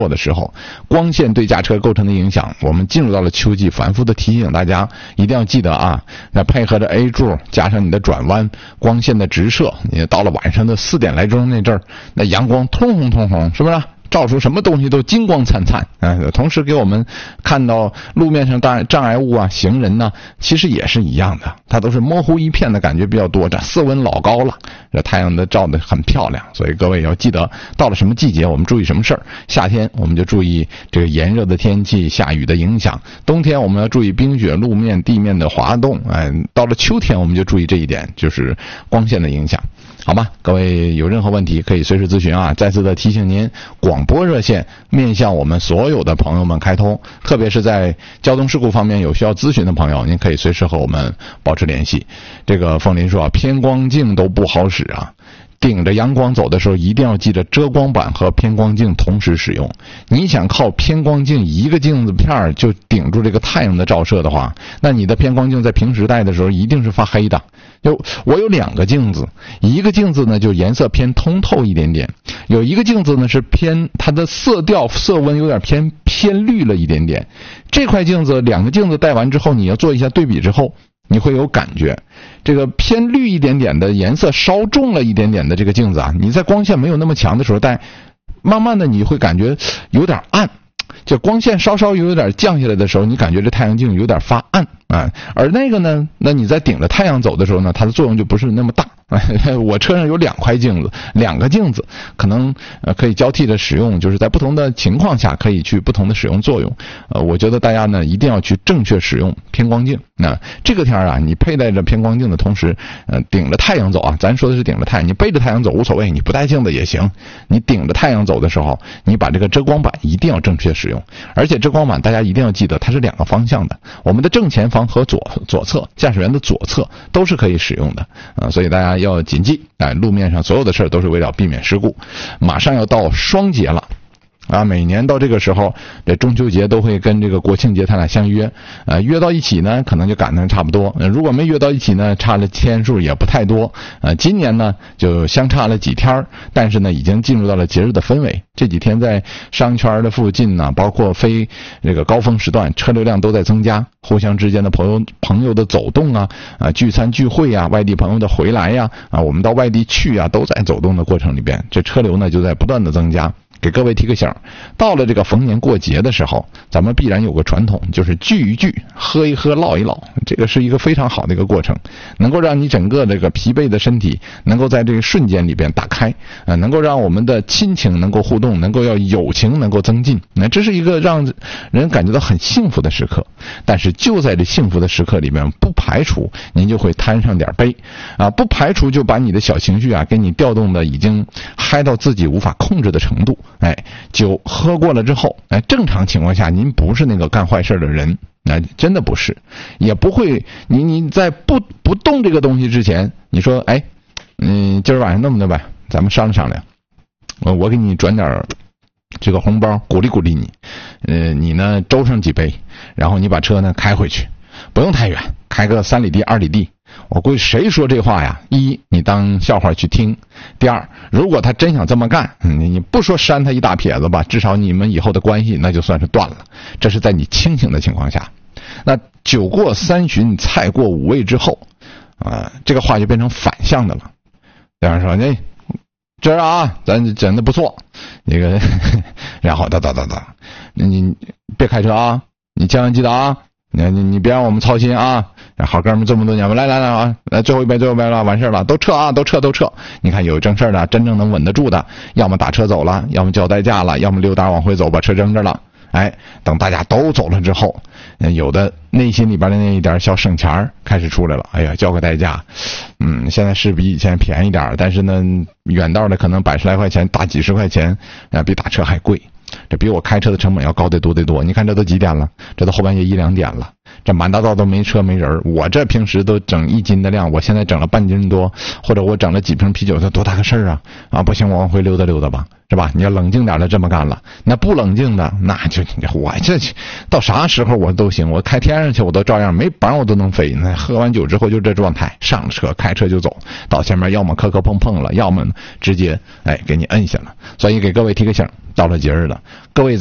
的时候，光线对驾车构成的影响，我们进入到了秋季，反复的提醒大家一定要记得啊。那配合着 A 柱加上你的转弯，光线的直射，你到了晚上的4点来钟那阵儿，那阳光通红通红，是不是？照出什么东西都金光灿灿，同时给我们看到路面上障碍物啊、行人呢，其实也是一样的，它都是模糊一片的感觉比较多，这色温老高了，这太阳的照得很漂亮，所以各位要记得，到了什么季节我们注意什么事儿。夏天我们就注意这个炎热的天气、下雨的影响；冬天我们要注意冰雪路面、地面的滑动，到了秋天我们就注意这一点，就是光线的影响。好吧，各位有任何问题可以随时咨询啊！再次的提醒您，广播热线面向我们所有的朋友们开通，特别是在交通事故方面有需要咨询的朋友，您可以随时和我们保持联系。这个凤林说偏光镜都不好使啊，顶着阳光走的时候一定要记着遮光板和偏光镜同时使用。你想靠偏光镜一个镜子片就顶住这个太阳的照射的话，那你的偏光镜在平时戴的时候一定是发黑的。我有2个镜子，一个镜子呢就颜色偏通透一点点，有一个镜子呢是偏它的色调色温有点偏绿了一点点。这块镜子2个镜子戴完之后，你要做一下对比之后，你会有感觉，这个偏绿一点点的颜色稍重了一点点的这个镜子啊，你在光线没有那么强的时候戴，慢慢的你会感觉有点暗，就光线稍稍有点降下来的时候，你感觉这太阳镜有点发暗啊。而那个呢，那你在顶着太阳走的时候呢，它的作用就不是那么大。我车上有2块镜子，2个镜子可能可以交替的使用，就是在不同的情况下可以去不同的使用作用。我觉得大家呢一定要去正确使用偏光镜。那这个天啊，你佩戴着偏光镜的同时，顶着太阳走啊，咱说的是顶着太阳，你背着太阳走无所谓，你不戴镜子也行。你顶着太阳走的时候，你把这个遮光板一定要正确使用，而且遮光板大家一定要记得它是2个方向的，我们的正前方和左侧，驾驶员的左侧都是可以使用的所以大家要谨记，路面上所有的事都是为了避免事故。马上要到双节了啊，每年到这个时候，这中秋节都会跟这个国庆节他俩相约，约到一起呢，可能就赶得差不多。如果没约到一起呢，差了天数也不太多。今年呢就相差了几天，但是呢已经进入到了节日的氛围。这几天在商圈的附近呢，包括非这个高峰时段，车流量都在增加，互相之间的朋友的走动啊，聚餐聚会啊，外地朋友的回来呀，我们到外地去啊，都在走动的过程里边，这车流呢就在不断的增加。给各位提个醒，到了这个逢年过节的时候，咱们必然有个传统，就是聚一聚，喝一喝，唠一唠，这个是一个非常好的一个过程，能够让你整个这个疲惫的身体能够在这个瞬间里边打开，能够让我们的亲情能够互动，能够要友情能够增进，那这是一个让人感觉到很幸福的时刻。但是就在这幸福的时刻里面，不排除您就会摊上点杯不排除就把你的小情绪给你调动的已经嗨到自己无法控制的程度。酒喝过了之后，正常情况下您不是那个干坏事的人，真的不是，也不会你在不动这个东西之前，你说今儿晚上那么的吧，咱们商量商量，我给你转点这个红包鼓励鼓励你，你呢周上几杯，然后你把车呢开回去，不用太远，开个3里地2里地。我估计谁说这话呀，一你当笑话去听，第二如果他真想这么干，你不说扇他一大撇子吧，至少你们以后的关系那就算是断了，这是在你清醒的情况下。那酒过3巡菜过5味之后这个话就变成反向的了。比方说今儿咱整的不错，那个然后你别开车啊，你千万记得你别让我们操心好哥们这么多年，来最后一杯了，完事了，都撤都撤。你看有正事的，真正能稳得住的，要么打车走了，要么交代驾了，要么溜达往回走，把车扔着了。等大家都走了之后，有的内心里边的那一点小省钱开始出来了。交个代驾，现在是比以前便宜点，但是呢，远道的可能100来块钱，大几十块钱比打车还贵。这比我开车的成本要高得多。你看这都几点了？这都后半夜1、2点了。 这满大道都没车没人，我这平时都整1斤的量，我现在整了半斤多，或者我整了几瓶啤酒，这多大个事儿啊！啊，不行，我往回溜达溜达吧，是吧？你要冷静点的这么干了，那不冷静的，那就我这到啥时候我都行，我开天上去我都照样没绑我都能飞。那喝完酒之后就这状态，上了车开车就走，到前面要么磕磕碰碰了，要么直接给你摁下了。所以给各位提个醒，到了节日了，各位